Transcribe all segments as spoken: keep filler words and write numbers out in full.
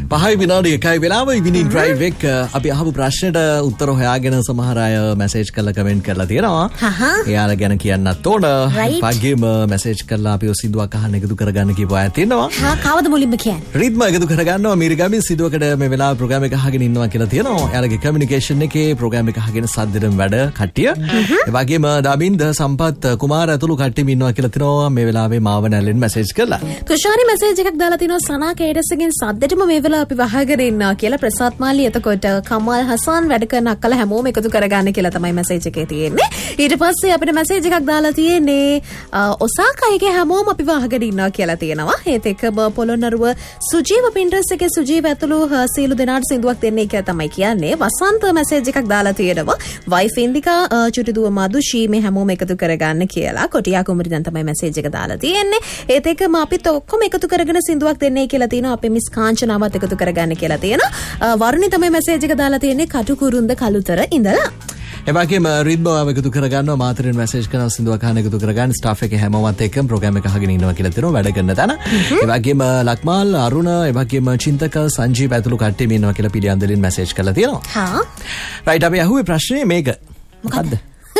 පහයි විනාඩි එකයි වෙලාව ඉවිනින් ඩ්‍රයිව් එක අපි අහපු ප්‍රශ්නෙට උත්තර හොයාගෙන සමහර අය මැසේජ් කරලා කමෙන්ට් කරලා තියෙනවා. එයාලා ගැන කියන්නත් ඕන. වගේම මැසේජ් කරලා අපිව සින්දුවක් අහන්න එකතු කරගන්න කියපු අය තියෙනවා. හා කවද මුලින්ම කියන්නේ? රිද්ම එකතු කරගන්නවා මීරිගමින් සින්දුවකට මේ වෙලාව ප්‍රෝග්‍රෑම් එක අහගෙන ඉන්නවා කියලා තියෙනවා. එයාලගේ කමියුනිකේෂන් එකේ ප්‍රෝග්‍රෑම් එක අහගෙන සද්දෙන් වැඩ කට්ටිය. ඒ වගේම දමින්ද සම්පත් කුමාර ඇතුළු කට්ටියම ඉන්නවා කියලා තියෙනවා මේ වෙලාවේ මාව නැලෙන් මැසේජ් කරලා. තුෂාරි මැසේජ් එකක් දාලා තිනවා සනා කේඩස්ගෙන් සද්දෙටම මේ වෙලාව අපි වහගෙන ඉන්නවා කියලා. ප්‍රසාත් මාලි එතකොට කමල් හසන් වැඩ කරන අක්කලා හැමෝම එකතු කරගන්න කියලා තමයි මැසේජ් එකේ තියෙන්නේ. ඊට පස්සේ අපිට මැසේජ් එකක් දාලා තියෙන්නේ ඔසාකාගේ හැමෝම අපි වහගෙන ඉන්නවා කියලා තියෙනවා. ඒත් එක්කම පොළොන්නරුව සුජීව පින්ටරස් එකේ සුජීව ඇතුළු සීලු දෙනාට සින්දුවක් දෙන්නේ කියලා තමයි කියන්නේ. වසන්ත මැසේජ් එකක් දාලා තියෙනවා වයිෆ් ඉන්දිකා චුටිදුව මදුෂී මේ හැමෝම එකතු කරගන්න කියලා. කොටියා කුමරි දැන් තමයි මැසේජ් එක දාලා තියෙන්නේ. ඒත් එක්කම අපිත් ඔක්කොම එකතු කරගෙන සින්දුවක් දෙන්නේ කියලා තියෙනවා. අපේ මිස් කාංචනාවත් එකතු කරගන්න කියලා තියෙනවා. වරුණි තමයි මැසේජ් එක දාලා තියෙන්නේ කටුකුරුන්ද කළුතර ඉඳලා. ඒ වගේම රිද්මව එකතු කරගන්නවා මාතරින් මැසේජ් කරනවා සින්දුවක් අහන්න එකතු කරගන්න ස්ටාෆ් එකේ හැමෝමත් එක්කම ප්‍රෝග්‍රෑම් එක අහගෙන ඉන්නවා කියලා තියෙනවා වැඩ කරන තැන. ඒ වගේම ලක්මාල් අරුණ ඒ වගේම චින්තක සංජීව ඇතුළු කට්ටියම ඉන්නවා කියලා පිළියන්දලින් මැසේජ් කරලා තියෙනවා. හා. රයිට් අපි අහුවේ ප්‍රශ්නේ මේක. මොකද්ද?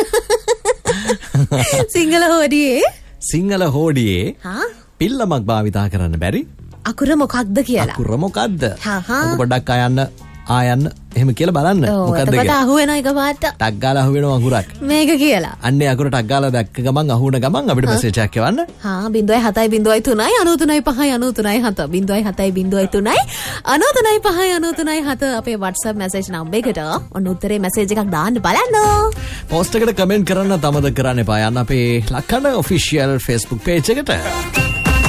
සිංහල හෝඩියේ සිංහල හෝඩියේ හා පිල්ලමක් භාවිතා කරන්න බැරි අකුර මොකක්ද කියලා. අකුර මොකක්ද? හා හා. පොඩ්ඩක් ආයන්න ආයන්න එහෙම කියලා බලන්න මොකද්ද කියලා. එතකොට අහුවෙනවා එක පාට. ටක් ගාලා අහුවෙනවා අකුරක්. මේක කියලා. අන්නේ අකුර ටක් ගාලා දැක්ක ගමන් අහුවන ගමන් අපිට මැසේජ් එකක් එවන්න. හා බිංදුවයි හතයි බිංදුවයි තුනයි අනූ තුනයි පහයි අනූ තුනයි හත බිංදුවයි හතයි බිංදුවයි තුනයි අනූ තුනයි පහයි අනූ තුනයි හත අපේ WhatsApp මැසේජ් නම්බර් එකට ඔන්න උත්තරේ මැසේජ් එකක් දාන්න බලන්න. පෝස්ට් එකට කමෙන්ට් කරන්න තමද කරන්න එපා. යන්න අපේ ලක්කන ඔෆිෂියල් Facebook page එකට.